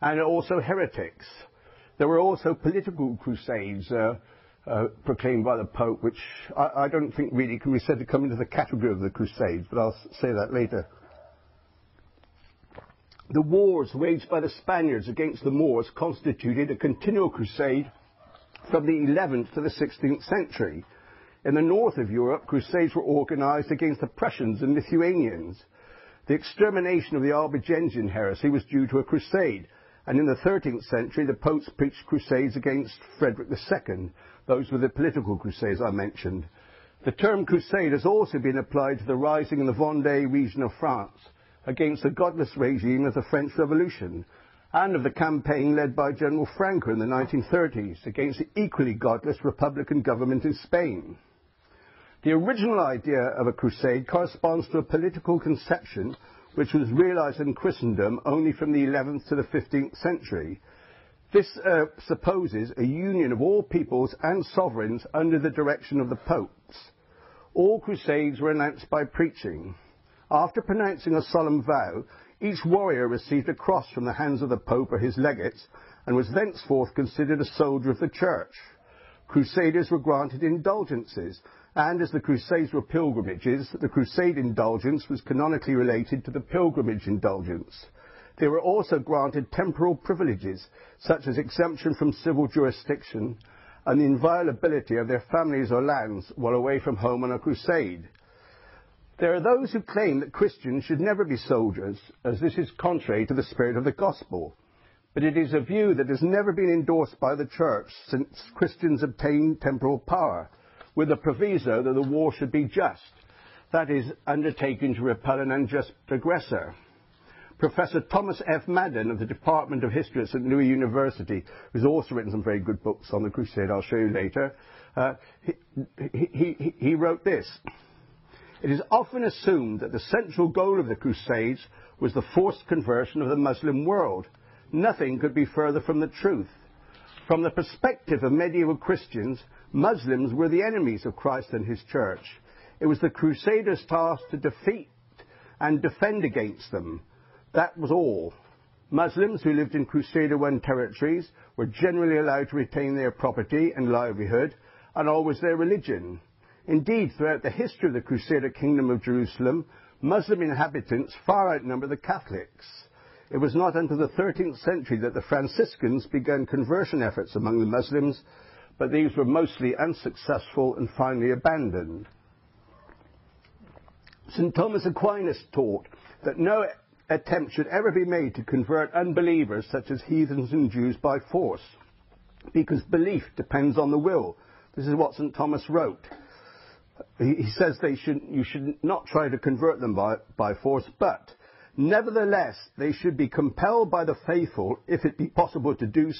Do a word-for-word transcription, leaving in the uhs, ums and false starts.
and also heretics. There were also political crusades uh, uh, proclaimed by the Pope, which I, I don't think really can be said to come into the category of the Crusades, but I'll say that later. The wars waged by the Spaniards against the Moors constituted a continual crusade from the eleventh to the sixteenth century. In the north of Europe, crusades were organised against the Prussians and Lithuanians. The extermination of the Albigensian heresy was due to a crusade, and in the thirteenth century the popes preached crusades against Frederick the Second. Those were the political crusades I mentioned. The term crusade has also been applied to the rising in the Vendée region of France against the godless regime of the French Revolution, and of the campaign led by General Franco in the nineteen thirties against the equally godless Republican government in Spain. The original idea of a crusade corresponds to a political conception which was realised in Christendom only from the eleventh to the fifteenth century. This uh, supposes a union of all peoples and sovereigns under the direction of the popes. All crusades were announced by preaching. After pronouncing a solemn vow, each warrior received a cross from the hands of the Pope or his legates, and was thenceforth considered a soldier of the Church. Crusaders were granted indulgences, and as the Crusades were pilgrimages, the Crusade indulgence was canonically related to the pilgrimage indulgence. They were also granted temporal privileges, such as exemption from civil jurisdiction, and the inviolability of their families or lands while away from home on a crusade. There are those who claim that Christians should never be soldiers, as this is contrary to the spirit of the gospel. But it is a view that has never been endorsed by the Church since Christians obtained temporal power, with the proviso that the war should be just, that is, undertaken to repel an unjust aggressor. Professor Thomas F. Madden of the Department of History at Saint Louis University, who's also written some very good books on the Crusade, I'll show you later, uh, he, he, he, he wrote this. It is often assumed that the central goal of the Crusades was the forced conversion of the Muslim world. Nothing could be further from the truth. From the perspective of medieval Christians, Muslims were the enemies of Christ and his church. It was the Crusaders' task to defeat and defend against them. That was all. Muslims who lived in Crusader I territories were generally allowed to retain their property and livelihood, and always their religion. Indeed, throughout the history of the Crusader Kingdom of Jerusalem, Muslim inhabitants far outnumber the Catholics. It was not until the thirteenth century that the Franciscans began conversion efforts among the Muslims, but these were mostly unsuccessful and finally abandoned. Saint Thomas Aquinas taught that no attempt should ever be made to convert unbelievers such as heathens and Jews by force, because belief depends on the will. This is what Saint Thomas wrote. He says they should, you should not try to convert them by, by force, but nevertheless they should be compelled by the faithful, if it be possible to do